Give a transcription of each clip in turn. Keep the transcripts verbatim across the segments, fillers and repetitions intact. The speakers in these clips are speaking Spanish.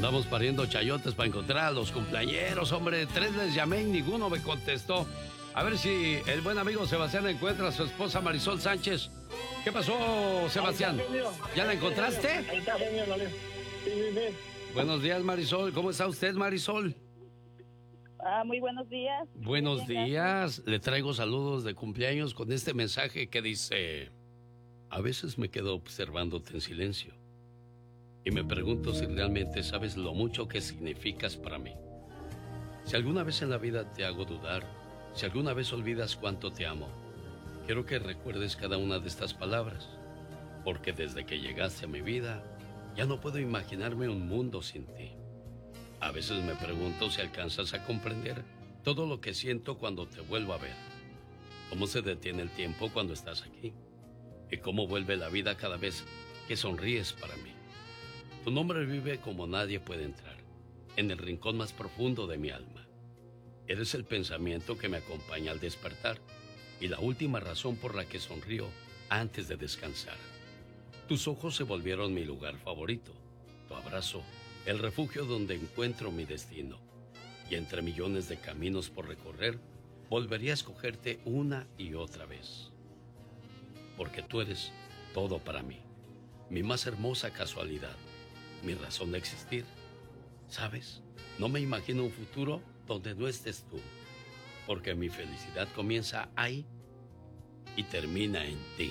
Andamos pariendo chayotes para encontrar a los cumpleañeros, hombre. Tres les llamé y ninguno me contestó. A ver si el buen amigo Sebastián encuentra a su esposa Marisol Sánchez. ¿Qué pasó, Sebastián? ¿Ya la encontraste? Ahí está, genio, dale. Sí, sí, sí. Buenos días, Marisol. ¿Cómo está usted, Marisol? Ah, muy buenos días. Buenos días. Le traigo saludos de cumpleaños con este mensaje que dice: a veces me quedo observándote en silencio y me pregunto si realmente sabes lo mucho que significas para mí. Si alguna vez en la vida te hago dudar, si alguna vez olvidas cuánto te amo, quiero que recuerdes cada una de estas palabras, porque desde que llegaste a mi vida, ya no puedo imaginarme un mundo sin ti. A veces me pregunto si alcanzas a comprender todo lo que siento cuando te vuelvo a ver. Cómo se detiene el tiempo cuando estás aquí. Y cómo vuelve la vida cada vez que sonríes para mí. Tu nombre vive como nadie puede entrar, en el rincón más profundo de mi alma. Eres el pensamiento que me acompaña al despertar y la última razón por la que sonrío antes de descansar. Tus ojos se volvieron mi lugar favorito, tu abrazo, el refugio donde encuentro mi destino. Y entre millones de caminos por recorrer, volvería a escogerte una y otra vez. Porque tú eres todo para mí, mi más hermosa casualidad, mi razón de existir. ¿Sabes? No me imagino un futuro donde no estés tú, porque mi felicidad comienza ahí y termina en ti.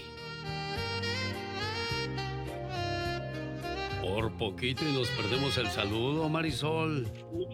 Por poquito y nos perdemos el saludo, Marisol.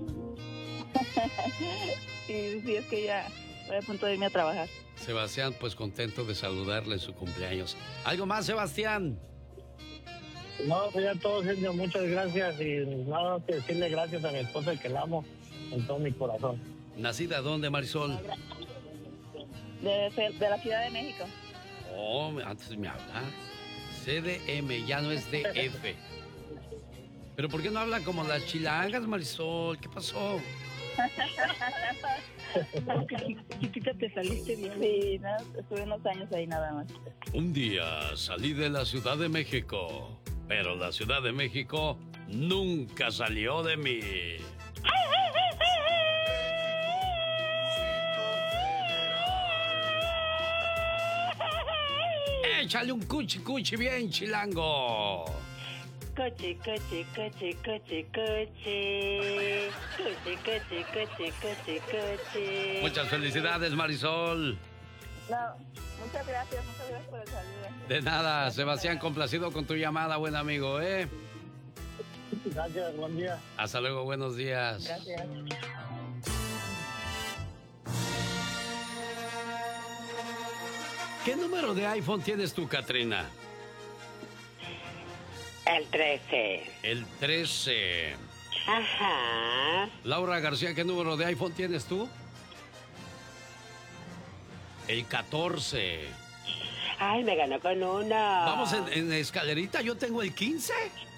Sí, sí, es que ya estoy a punto de irme a trabajar. Sebastián, pues contento de saludarle en su cumpleaños. ¿Algo más, Sebastián? No, pues ya todo, genio, muchas gracias. Y nada más que decirle gracias a mi esposa, que la amo con todo mi corazón. ¿Nacida dónde, Marisol? De, de la Ciudad de México. Oh, antes me habla. C D M, ya no es D F. ¿Pero por qué no habla como las chilangas, Marisol? ¿Qué pasó? Chiquita, te saliste bien. Sí, no, estuve unos años ahí nada más. Un día salí de la Ciudad de México, pero la Ciudad de México nunca salió de mí. Échale un cuchi cuchi bien chilango. Coche, coche, coche, coche, coche. Coche, coche, coche, coche, coche. Muchas felicidades, Marisol. No, muchas gracias, muchas gracias por el saludo. De nada, Sebastián, complacido con tu llamada, buen amigo, ¿eh? Gracias, buen día. Hasta luego, buenos días. Gracias. ¿Qué número de iPhone tienes tú, Katrina? El trece. El trece. Ajá. Laura García, ¿qué número de iPhone tienes tú? El catorce. Ay, me ganó con uno. Vamos en, en escalerita, yo tengo el quince.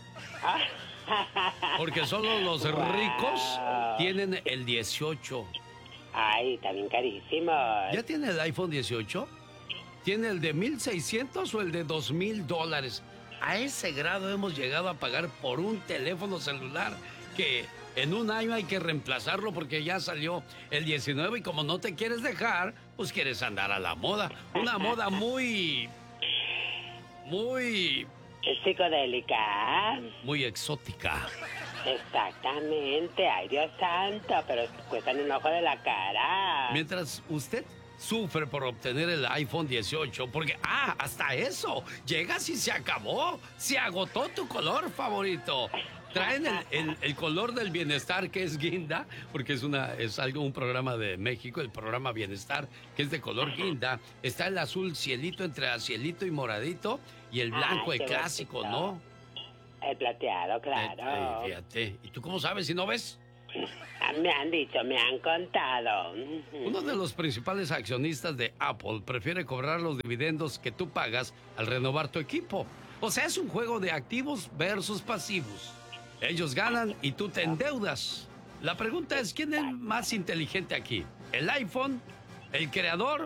Porque solo los Wow. ricos tienen el dieciocho. Ay, también carísimo. ¿Ya tiene el iPhone dieciocho? ¿Tiene el de mil seiscientos o el de dos mil dólares? A ese grado hemos llegado a pagar por un teléfono celular que en un año hay que reemplazarlo porque ya salió el diecinueve y como no te quieres dejar, pues quieres andar a la moda. Una moda muy... muy... Psicodélica. muy exótica. Exactamente. Ay, Dios santo, pero cuestan un ojo de la cara. Mientras usted sufre por obtener el iPhone dieciocho, porque, ah, hasta eso, llegas y se acabó, se agotó tu color favorito. Traen el, el, el color del bienestar, que es guinda, porque es una es algo un programa de México, el programa Bienestar, que es de color guinda. Está el azul cielito entre cielito y moradito, y el blanco, Ay, el qué clásico, bonito. ¿no? El plateado, claro. Eh, eh, fíjate. ¿Y tú cómo sabes si no ves? Ah, me han dicho, me han contado. Uno de los principales accionistas de Apple prefiere cobrar los dividendos que tú pagas al renovar tu equipo. O sea, es un juego de activos versus pasivos. Ellos ganan y tú te endeudas. La pregunta es, ¿quién es más inteligente aquí? ¿El iPhone, el creador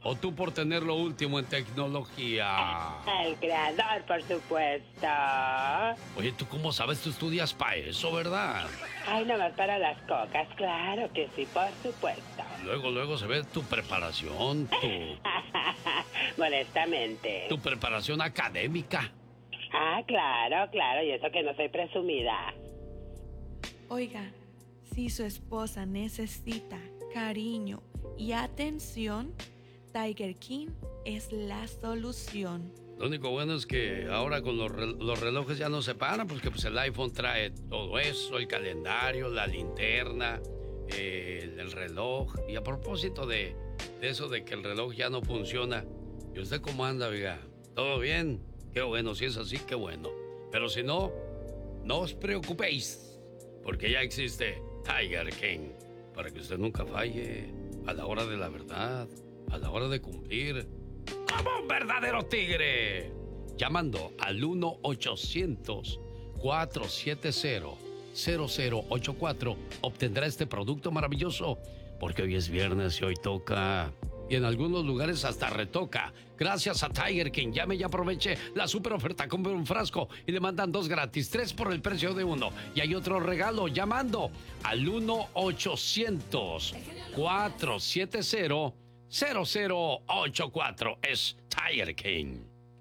¿O tú por tener lo último en tecnología? El creador, por supuesto. Oye, ¿tú cómo sabes? Tú estudias para eso, ¿verdad? Ay, nomás para las cocas, claro que sí, por supuesto. Luego, luego se ve tu preparación, tu... Modestamente. Tu preparación académica. Ah, claro, claro, y eso que no soy presumida. Oiga, si su esposa necesita cariño y atención, Tiger King es la solución. Lo único bueno es que ahora con los, re- los relojes ya no se paran, porque pues el iPhone trae todo eso, el calendario, la linterna, eh, el, el reloj. Y a propósito de, de eso de que el reloj ya no funciona, ¿y usted cómo anda, oiga? ¿Todo bien? Qué bueno, si es así, qué bueno. Pero si no, no os preocupéis, porque ya existe Tiger King, para que usted nunca falle a la hora de la verdad, a la hora de cumplir, como un verdadero tigre. Llamando al uno ochocientos, cuatro siete cero, cero cero ocho cuatro obtendrá este producto maravilloso, porque hoy es viernes y hoy toca. Y en algunos lugares hasta retoca. Gracias a Tiger King. Llame y aproveche la super oferta. Compre un frasco y le mandan dos gratis. Tres por el precio de uno. Y hay otro regalo llamando al uno ochocientos, cuatro siete cero, cero cero ocho cuatro. Es Tiger King.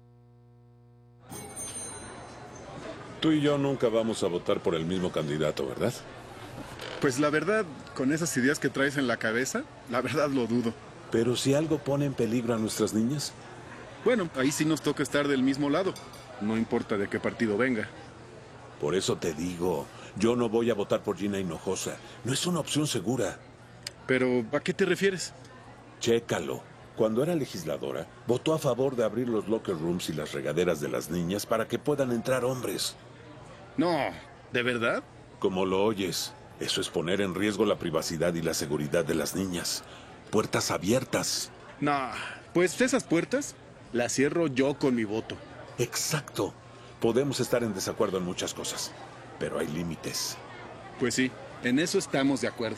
Tú y yo nunca vamos a votar por el mismo candidato, ¿verdad? Pues la verdad, con esas ideas que traes en la cabeza, la verdad lo dudo. Pero si algo pone en peligro a nuestras niñas. Bueno, ahí sí nos toca estar del mismo lado. No importa de qué partido venga. Por eso te digo, yo no voy a votar por Gina Hinojosa. No es una opción segura. Pero, ¿a qué te refieres? Chécalo. Cuando era legisladora, votó a favor de abrir los locker rooms y las regaderas de las niñas para que puedan entrar hombres. No, ¿de verdad? Como lo oyes, eso es poner en riesgo la privacidad y la seguridad de las niñas. Puertas abiertas. No, pues esas puertas las cierro yo con mi voto. Exacto. Podemos estar en desacuerdo en muchas cosas, pero hay límites. Pues sí, en eso estamos de acuerdo.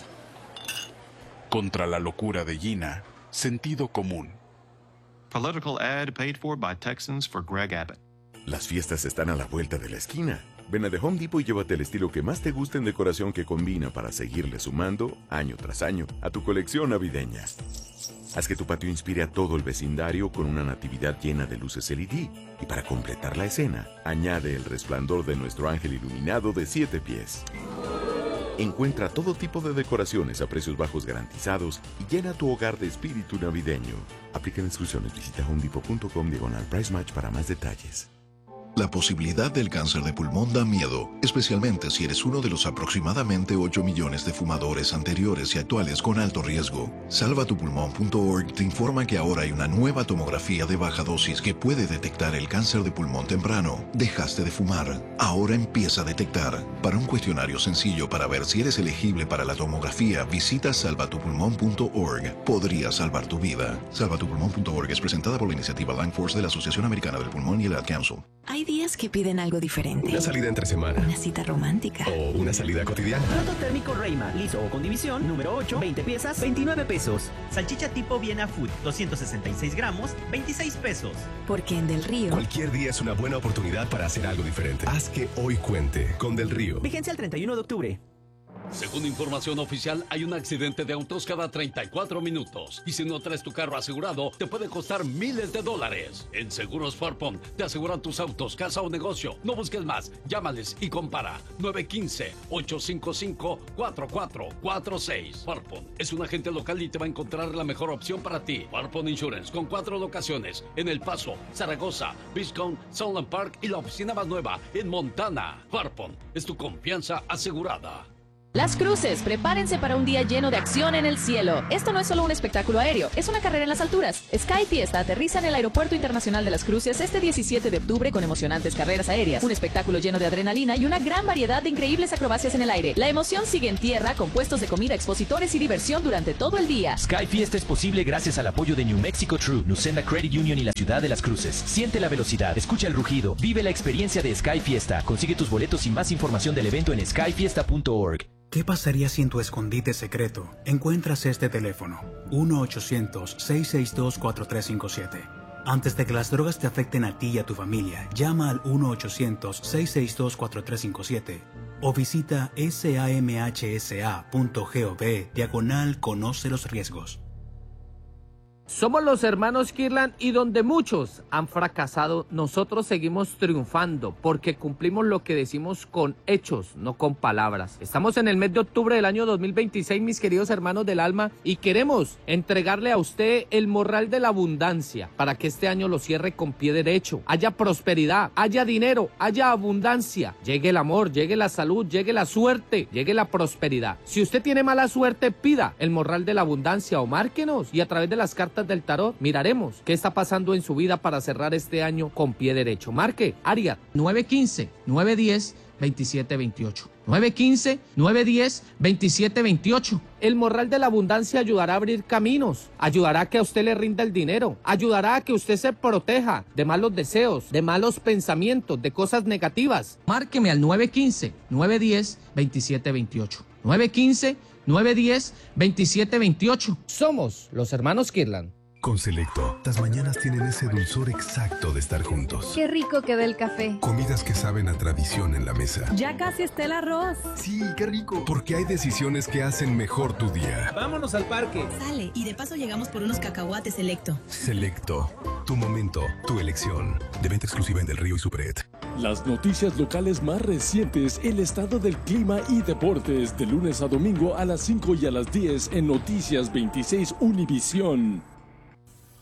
Contra la locura de Gina, sentido común. Political ad paid for by Texans for Greg Abbott. Las fiestas están a la vuelta de la esquina. Ven a The Home Depot y llévate el estilo que más te guste en decoración que combina para seguirle sumando, año tras año, a tu colección navideña. Haz que tu patio inspire a todo el vecindario con una natividad llena de luces L E D. Y para completar la escena, añade el resplandor de nuestro ángel iluminado de siete pies. Encuentra todo tipo de decoraciones a precios bajos garantizados y llena tu hogar de espíritu navideño. Aplican exclusiones. Visita homedepot.com diagonal price match para más detalles. La posibilidad del cáncer de pulmón da miedo, especialmente si eres uno de los aproximadamente ocho millones de fumadores anteriores y actuales con alto riesgo. salva tu pulmón punto org te informa que ahora hay una nueva tomografía de baja dosis que puede detectar el cáncer de pulmón temprano. Dejaste de fumar, ahora empieza a detectar. Para un cuestionario sencillo para ver si eres elegible para la tomografía, visita salva tu pulmón punto org. Podría salvar tu vida. salva tu pulmón punto org es presentada por la iniciativa Lung Force de la Asociación Americana del Pulmón y el Ad Council. Hay días que piden algo diferente. Una salida entre semana. Una cita romántica. O una salida cotidiana. Plato térmico Reima, liso o con división, número ocho, veinte piezas, veintinueve pesos. Salchicha tipo Viena Food, doscientos sesenta y seis gramos, veintiséis pesos. Porque en Del Río... Cualquier día es una buena oportunidad para hacer algo diferente. Haz que hoy cuente con Del Río. Vigencia el treinta y uno de octubre. Según información oficial, hay un accidente de autos cada treinta y cuatro minutos. Y si no traes tu carro asegurado, te puede costar miles de dólares. En Seguros Farpon te aseguran tus autos, casa o negocio. No busques más. Llámales y compara. nueve uno cinco, ocho cinco cinco, cuatro cuatro cuatro seis. Farpon es un agente local y te va a encontrar la mejor opción para ti. Farpon Insurance, con cuatro locaciones. En El Paso, Zaragoza, Biscone, Sunland Park y la oficina más nueva en Montana. Farpon es tu confianza asegurada. Las Cruces, prepárense para un día lleno de acción en el cielo. Esto no es solo un espectáculo aéreo, es una carrera en las alturas. Sky Fiesta aterriza en el Aeropuerto Internacional de las Cruces este diecisiete de octubre con emocionantes carreras aéreas, un espectáculo lleno de adrenalina y una gran variedad de increíbles acrobacias en el aire. La emoción sigue en tierra con puestos de comida, expositores y diversión durante todo el día. Sky Fiesta es posible gracias al apoyo de New Mexico True, Nucenda Credit Union y la Ciudad de las Cruces. Siente la velocidad, escucha el rugido, vive la experiencia de Sky Fiesta. Consigue tus boletos y más información del evento en sky fiesta punto org. ¿Qué pasaría si en tu escondite secreto encuentras este teléfono? uno ochocientos, seiscientos sesenta y dos, cuatro tres cinco siete. Antes de que las drogas te afecten a ti y a tu familia, llama al uno ochocientos, seiscientos sesenta y dos, cuatro tres cinco siete o visita samhsa punto gov diagonal conoce los riesgos. Somos los hermanos Kirlan y donde muchos han fracasado, nosotros seguimos triunfando porque cumplimos lo que decimos con hechos, no con palabras. Estamos en el mes de octubre del año dos mil veintiséis, mis queridos hermanos del alma, y queremos entregarle a usted el morral de la abundancia para que este año lo cierre con pie derecho. Haya prosperidad, haya dinero, haya abundancia, llegue el amor, llegue la salud, llegue la suerte, llegue la prosperidad. Si usted tiene mala suerte, pida el morral de la abundancia o márquenos y a través de las cartas del tarot miraremos qué está pasando en su vida para cerrar este año con pie derecho. Marque área nueve uno cinco, nueve uno cero, dos siete dos ocho. nueve uno cinco, nueve uno cero, dos siete dos ocho. El morral de la abundancia ayudará a abrir caminos, ayudará a que a usted le rinda el dinero, ayudará a que usted se proteja de malos deseos, de malos pensamientos, de cosas negativas. Márqueme al nueve uno cinco, nueve uno cero, dos siete dos ocho. nueve uno cinco, nueve uno cero, dos siete dos ocho. Somos los hermanos Kirlan. Con Selecto, las mañanas tienen ese dulzor exacto de estar juntos. Qué rico queda el café. Comidas que saben a tradición en la mesa. Ya casi está el arroz. Sí, qué rico. Porque hay decisiones que hacen mejor tu día. Vámonos al parque. Sale, y de paso llegamos por unos cacahuates Selecto. Selecto, tu momento, tu elección. De venta exclusiva en Del Río y Superet. Las noticias locales más recientes, el estado del clima y deportes, de lunes a domingo a las cinco y a las diez en Noticias veintiséis Univisión.